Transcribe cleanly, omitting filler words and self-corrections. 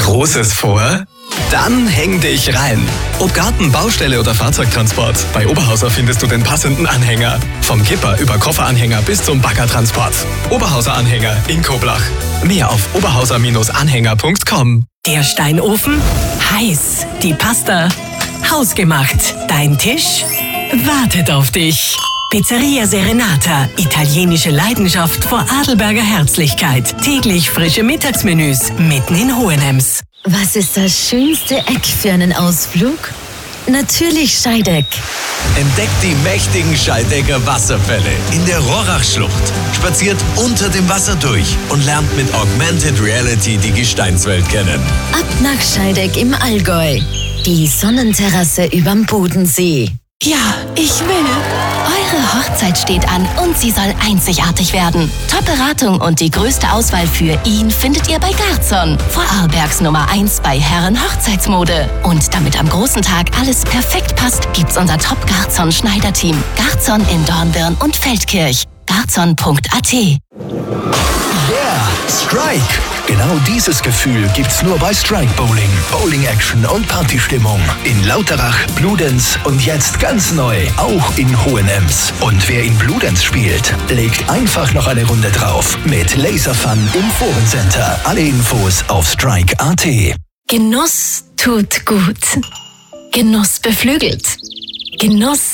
Großes vor? Dann häng dich rein. Ob Garten, Baustelle oder Fahrzeugtransport, bei Oberhauser findest du den passenden Anhänger. Vom Kipper über Kofferanhänger bis zum Baggertransport. Oberhauser Anhänger in Koblach. Mehr auf oberhauser-anhänger.com. Der Steinofen? Heiß. Die Pasta? Hausgemacht. Dein Tisch? Wartet auf dich. Pizzeria Serenata. Italienische Leidenschaft vor Adelberger Herzlichkeit. Täglich frische Mittagsmenüs mitten in Hohenems. Was ist das schönste Eck für einen Ausflug? Natürlich Scheideck. Entdeckt die mächtigen Scheidecker Wasserfälle in der Rorachschlucht. Spaziert unter dem Wasser durch und lernt mit Augmented Reality die Gesteinswelt kennen. Ab nach Scheideck im Allgäu. Die Sonnenterrasse überm Bodensee. Ja, ich will. Eure Hochzeit steht an und sie soll einzigartig werden. Top-Beratung und die größte Auswahl für ihn findet ihr bei Garzon. Vorarlbergs Nummer 1 bei Herren-Hochzeitsmode. Und damit am großen Tag alles perfekt passt, gibt's unser Top-Garzon-Schneiderteam. Garzon in Dornbirn und Feldkirch. Garzon.at. Yeah, Strike! Genau dieses Gefühl gibt's nur bei Strike Bowling. Bowling-Action und Partystimmung. In Lauterach, Bludenz und jetzt ganz neu, auch in Hohenems. Und wer in Bludenz spielt, legt einfach noch eine Runde drauf. Mit Laserfun im Forencenter. Alle Infos auf strike.at. Genuss tut gut. Genuss beflügelt. Genuss